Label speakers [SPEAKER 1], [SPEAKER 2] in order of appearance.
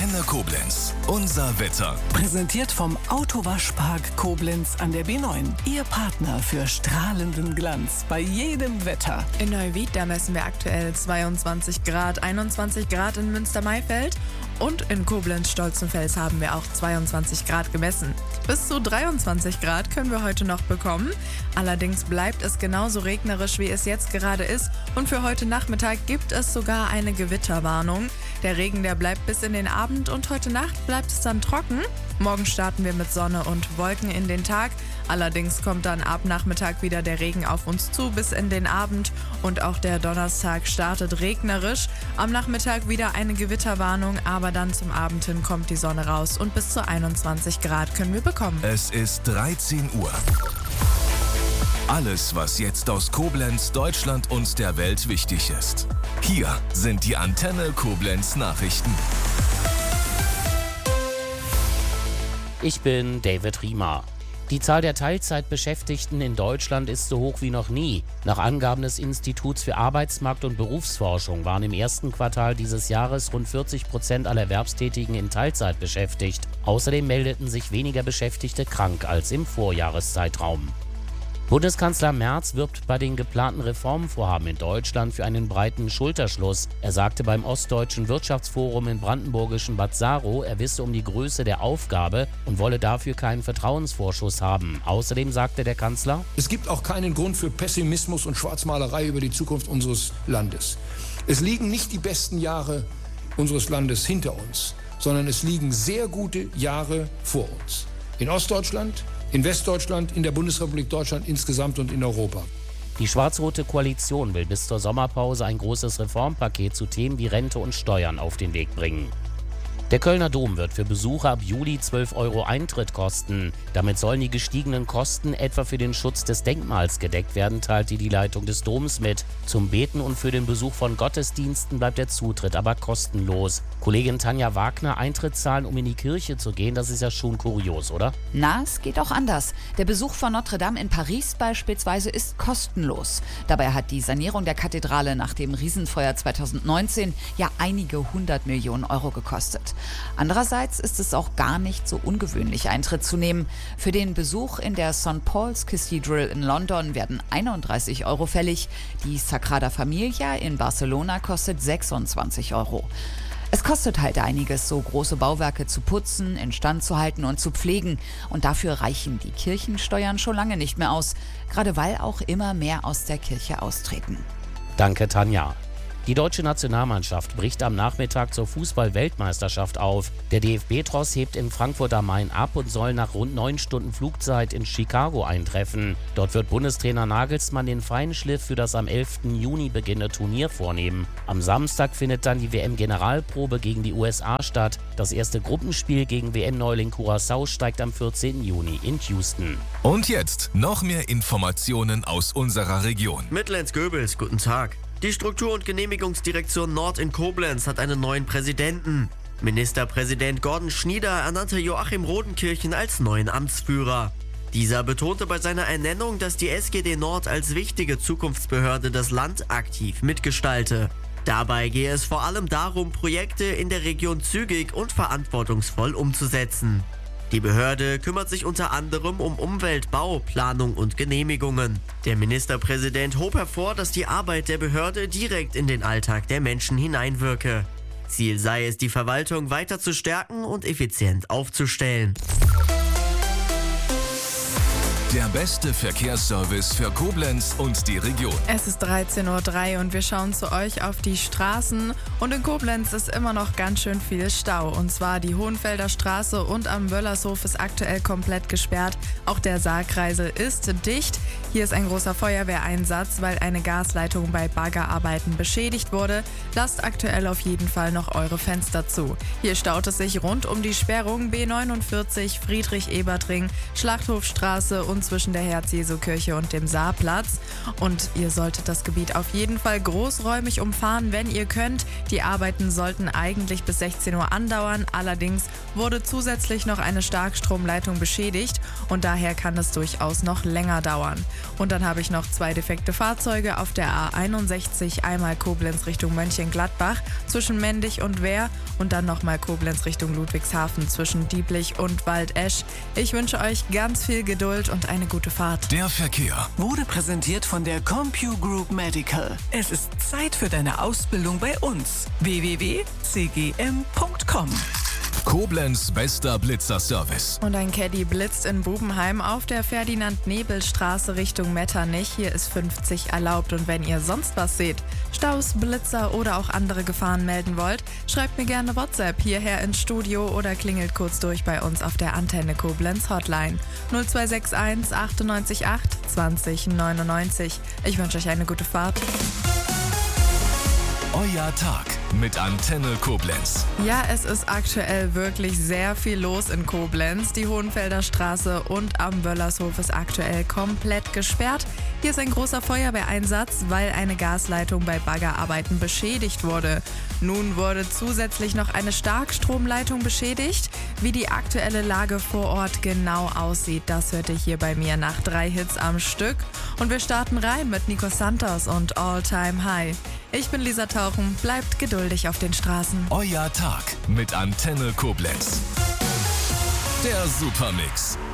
[SPEAKER 1] Antenne Koblenz. Unser Wetter.
[SPEAKER 2] Präsentiert vom Autowaschpark Koblenz an der B9. Ihr Partner für strahlenden Glanz bei jedem Wetter.
[SPEAKER 3] In Neuwied, da messen wir aktuell 22 Grad, 21 Grad in Münster-Maifeld. Und in Koblenz-Stolzenfels haben wir auch 22 Grad gemessen. Bis zu 23 Grad können wir heute noch bekommen. Allerdings bleibt es genauso regnerisch, wie es jetzt gerade ist. Und für heute Nachmittag gibt es sogar eine Gewitterwarnung. Der Regen, der bleibt bis in den Abend und heute Nacht bleibt es dann trocken. Morgen starten wir mit Sonne und Wolken in den Tag. Allerdings kommt dann ab Nachmittag wieder der Regen auf uns zu bis in den Abend. Und auch der Donnerstag startet regnerisch. Am Nachmittag wieder eine Gewitterwarnung, aber dann zum Abend hin kommt die Sonne raus und bis zu 21 Grad können wir bekommen.
[SPEAKER 1] Es ist 13 Uhr. Alles, was jetzt aus Koblenz, Deutschland und der Welt wichtig ist. Hier sind die Antenne Koblenz Nachrichten.
[SPEAKER 4] Ich bin David Riemer. Die Zahl der Teilzeitbeschäftigten in Deutschland ist so hoch wie noch nie. Nach Angaben des Instituts für Arbeitsmarkt- und Berufsforschung waren im ersten Quartal dieses Jahres rund 40% aller Erwerbstätigen in Teilzeit beschäftigt. Außerdem meldeten sich weniger Beschäftigte krank als im Vorjahreszeitraum. Bundeskanzler Merz wirbt bei den geplanten Reformvorhaben in Deutschland für einen breiten Schulterschluss. Er sagte beim Ostdeutschen Wirtschaftsforum in brandenburgischen Bad Saro, er wisse um die Größe der Aufgabe und wolle dafür keinen Vertrauensvorschuss haben. Außerdem sagte der Kanzler:
[SPEAKER 5] Es gibt auch keinen Grund für Pessimismus und Schwarzmalerei über die Zukunft unseres Landes. Es liegen nicht die besten Jahre unseres Landes hinter uns, sondern es liegen sehr gute Jahre vor uns. In Ostdeutschland, in Westdeutschland, in der Bundesrepublik Deutschland insgesamt und in Europa.
[SPEAKER 4] Die schwarz-rote Koalition will bis zur Sommerpause ein großes Reformpaket zu Themen wie Rente und Steuern auf den Weg bringen. Der Kölner Dom wird für Besucher ab Juli 12 € Eintritt kosten. Damit sollen die gestiegenen Kosten etwa für den Schutz des Denkmals gedeckt werden, teilte die Leitung des Doms mit. Zum Beten und für den Besuch von Gottesdiensten bleibt der Zutritt aber kostenlos. Kollegin Tanja Wagner, Eintritt zahlen, um in die Kirche zu gehen, das ist ja schon kurios, oder?
[SPEAKER 6] Na, es geht auch anders. Der Besuch von Notre Dame in Paris beispielsweise ist kostenlos. Dabei hat die Sanierung der Kathedrale nach dem Riesenfeuer 2019 ja einige 100 Millionen € gekostet. Andererseits ist es auch gar nicht so ungewöhnlich, Eintritt zu nehmen. Für den Besuch in der St. Paul's Cathedral in London werden 31 € fällig. Die Sagrada Familia in Barcelona kostet 26 €. Es kostet halt einiges, so große Bauwerke zu putzen, instand zu halten und zu pflegen. Und dafür reichen die Kirchensteuern schon lange nicht mehr aus, gerade weil auch immer mehr aus der Kirche austreten.
[SPEAKER 4] Danke, Tanja. Die deutsche Nationalmannschaft bricht am Nachmittag zur Fußball-Weltmeisterschaft auf. Der DFB-Tross hebt in Frankfurt am Main ab und soll nach rund 9 Stunden Flugzeit in Chicago eintreffen. Dort wird Bundestrainer Nagelsmann den Feinschliff für das am 11. Juni beginnende Turnier vornehmen. Am Samstag findet dann die WM-Generalprobe gegen die USA statt. Das erste Gruppenspiel gegen WM-Neuling Curaçao steigt am 14. Juni in Houston.
[SPEAKER 1] Und jetzt noch mehr Informationen aus unserer Region.
[SPEAKER 7] Mittellenz-Göbels, guten Tag. Die Struktur- und Genehmigungsdirektion Nord in Koblenz hat einen neuen Präsidenten. Ministerpräsident Gordon Schnieder ernannte Joachim Rodenkirchen als neuen Amtsführer. Dieser betonte bei seiner Ernennung, dass die SGD Nord als wichtige Zukunftsbehörde das Land aktiv mitgestalte. Dabei gehe es vor allem darum, Projekte in der Region zügig und verantwortungsvoll umzusetzen. Die Behörde kümmert sich unter anderem um Umwelt, Bau, Planung und Genehmigungen. Der Ministerpräsident hob hervor, dass die Arbeit der Behörde direkt in den Alltag der Menschen hineinwirke. Ziel sei es, die Verwaltung weiter zu stärken und effizient aufzustellen.
[SPEAKER 1] Der beste Verkehrsservice für Koblenz und die Region.
[SPEAKER 3] Es ist 13:03 Uhr und wir schauen zu euch auf die Straßen. Und in Koblenz ist immer noch ganz schön viel Stau. Und zwar die Hohenfelder Straße und am Wöllershof ist aktuell komplett gesperrt. Auch der Saarkreisel ist dicht. Hier ist ein großer Feuerwehreinsatz, weil eine Gasleitung bei Baggerarbeiten beschädigt wurde. Lasst aktuell auf jeden Fall noch eure Fenster zu. Hier staut es sich rund um die Sperrung B49, Friedrich-Ebert-Ring, Schlachthofstraße und zwischen der Herz-Jesu-Kirche und dem Saarplatz. Und ihr solltet das Gebiet auf jeden Fall großräumig umfahren, wenn ihr könnt. Die Arbeiten sollten eigentlich bis 16 Uhr andauern. Allerdings wurde zusätzlich noch eine Starkstromleitung beschädigt und daher kann es durchaus noch länger dauern. Und dann habe ich noch 2 defekte Fahrzeuge auf der A61, einmal Koblenz Richtung Mönchengladbach zwischen Mendig und Wehr und dann nochmal Koblenz Richtung Ludwigshafen zwischen Dieblich und Waldesch. Ich wünsche euch ganz viel Geduld und eine gute Fahrt.
[SPEAKER 1] Der Verkehr
[SPEAKER 2] Wurde präsentiert von der CompuGroup Medical. Es ist Zeit für deine Ausbildung bei uns. www.cgm.com.
[SPEAKER 1] Koblenz bester Blitzerservice.
[SPEAKER 3] Und ein Caddy blitzt in Bubenheim auf der Ferdinand-Nebel-Straße Richtung Metternich. Hier ist 50 erlaubt und wenn ihr sonst was seht, Staus, Blitzer oder auch andere Gefahren melden wollt, schreibt mir gerne WhatsApp hierher ins Studio oder klingelt kurz durch bei uns auf der Antenne Koblenz Hotline 0261 98 8 20 99. Ich wünsche euch eine gute Fahrt.
[SPEAKER 1] Euer Tag mit Antenne Koblenz.
[SPEAKER 3] Ja, es ist aktuell wirklich sehr viel los in Koblenz. Die Hohenfelder Straße und am Wöllershof ist aktuell komplett gesperrt. Hier ist ein großer Feuerwehreinsatz, weil eine Gasleitung bei Baggerarbeiten beschädigt wurde. Nun wurde zusätzlich noch eine Starkstromleitung beschädigt. Wie die aktuelle Lage vor Ort genau aussieht, das hört ihr hier bei mir nach 3 Hits am Stück. Und wir starten rein mit Nico Santos und All Time High. Ich bin Lisa Tauchen, bleibt geduldig auf den Straßen.
[SPEAKER 1] Euer Tag mit Antenne Koblenz. Der Supermix.